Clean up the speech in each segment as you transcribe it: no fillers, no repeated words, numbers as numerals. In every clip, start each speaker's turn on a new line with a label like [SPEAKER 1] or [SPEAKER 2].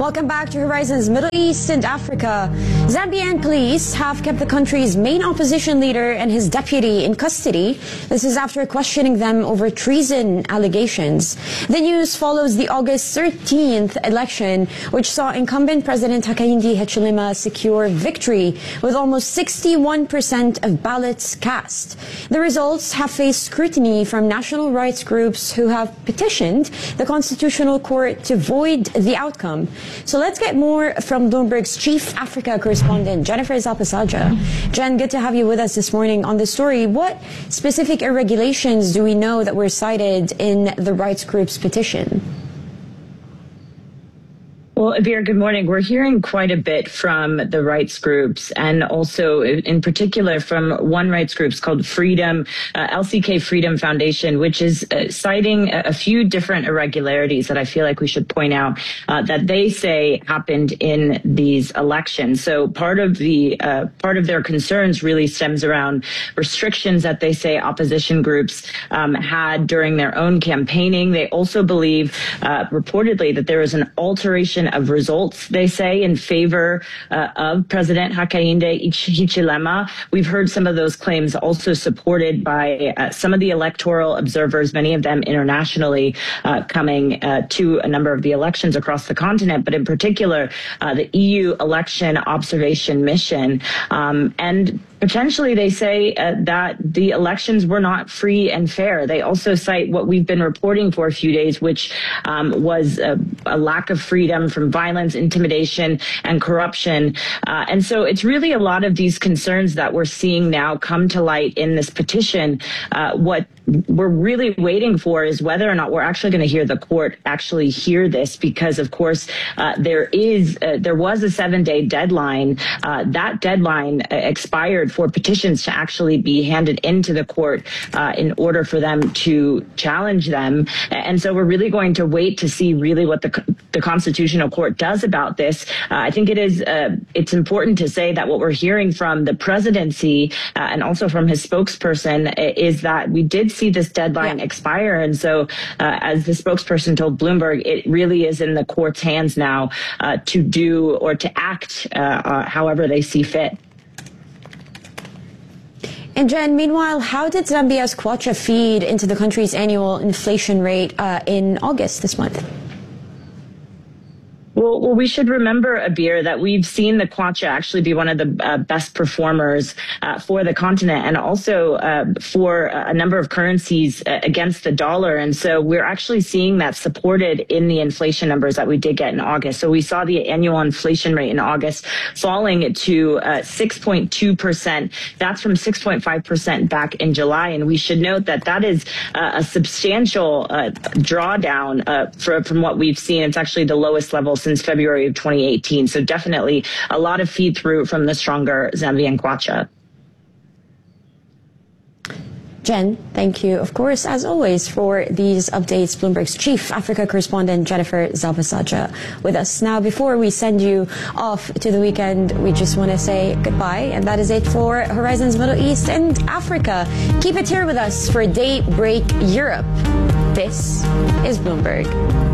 [SPEAKER 1] Welcome back to Horizons Middle East and Africa. Zambian police have kept the country's main opposition leader and his deputy in custody. This is after questioning them over treason allegations. The news follows the August 13th election, which saw incumbent President Hakainde Hichilema secure victory with almost 61% of ballots cast. The results have faced scrutiny from national rights groups who have petitioned the Constitutional Court to void the outcome. So let's get more from Bloomberg's chief Africa correspondent, Jennifer Zapasajja. Jen, good to have you with us this morning on this story. What specific irregularities do we know that were cited in the rights group's petition?
[SPEAKER 2] Well, Abir, good morning. We're hearing quite a bit from the rights groups and also in particular from one rights group called Freedom, LCK Freedom Foundation, which is citing a few different irregularities that I feel like we should point out that they say happened in these elections. So part of their concerns really stems around restrictions that they say opposition groups had during their own campaigning. They also believe reportedly that there was an alteration of results, they say, in favor of President Hakainde Hichilema. We've heard some of those claims also supported by some of the electoral observers, many of them internationally, coming to a number of the elections across the continent, but in particular, the EU election observation mission. And potentially, they say that the elections were not free and fair. They also cite what we've been reporting for a few days, which was a lack of freedom from violence, intimidation, and corruption. And so it's really a lot of these concerns that we're seeing now come to light in this petition. What we're really waiting for is whether or not we're actually going to hear the court actually hear this, because, of course, there was a 7-day deadline. That deadline expired for petitions to actually be handed into the court in order for them to challenge them. And so we're really going to wait to see really what the Constitutional Court does about this. I think it's important to say that what we're hearing from the presidency and also from his spokesperson is that we did see this deadline expire. And so as the spokesperson told Bloomberg, it really is in the court's hands now to do or to act however they see fit.
[SPEAKER 1] And Jen, meanwhile, how did Zambia's kwacha feed into the country's annual inflation rate in August this month?
[SPEAKER 2] Well, we should remember, Abir, that we've seen the kwacha actually be one of the best performers for the continent and also for a number of currencies against the dollar. And so we're actually seeing that supported in the inflation numbers that we did get in August. So we saw the annual inflation rate in August falling to 6.2%. That's from 6.5% back in July. And we should note that that is a substantial drawdown from what we've seen. It's actually the lowest level since February of 2018. So definitely a lot of feed through from the stronger Zambian kwacha.
[SPEAKER 1] Jen, thank you, of course, as always, for these updates. Bloomberg's chief Africa correspondent, Jennifer Zapasajja, with us. Now, before we send you off to the weekend, we just want to say goodbye. And that is it for Horizons Middle East and Africa. Keep it here with us for Daybreak Europe. This is Bloomberg.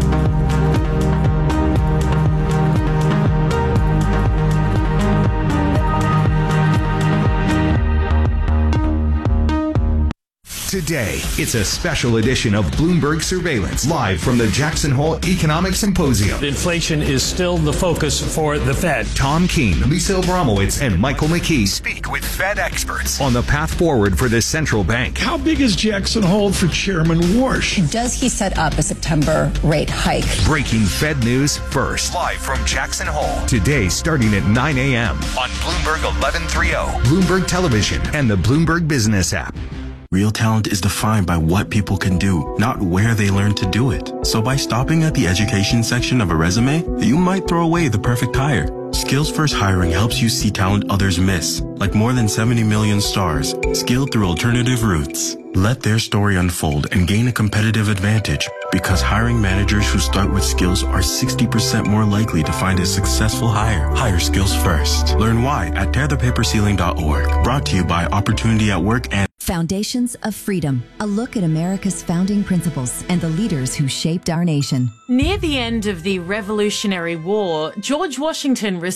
[SPEAKER 3] Today, it's a special edition of Bloomberg Surveillance, live from the Jackson Hole Economic Symposium.
[SPEAKER 4] Inflation is still the focus for the Fed.
[SPEAKER 3] Tom Keene, Lisa Abramowitz, and Michael McKee speak with Fed experts on the path forward for the central bank.
[SPEAKER 5] How big is Jackson Hole for Chairman Warsh?
[SPEAKER 6] Does he set up a September rate hike?
[SPEAKER 3] Breaking Fed news first. Live from Jackson Hole. Today, starting at 9 a.m. on Bloomberg 1130, Bloomberg Television, and the Bloomberg Business app.
[SPEAKER 7] Real talent is defined by what people can do, not where they learn to do it. So by stopping at the education section of a resume, you might throw away the perfect hire. Skills First Hiring helps you see talent others miss, like more than 70 million stars, skilled through alternative routes. Let their story unfold and gain a competitive advantage, because hiring managers who start with skills are 60% more likely to find a successful hire. Hire skills first. Learn why at tearthepaperceiling.org. Brought to you by Opportunity at Work and
[SPEAKER 8] Foundations of Freedom, a look at America's founding principles and the leaders who shaped our nation.
[SPEAKER 9] Near the end of the Revolutionary War, George Washington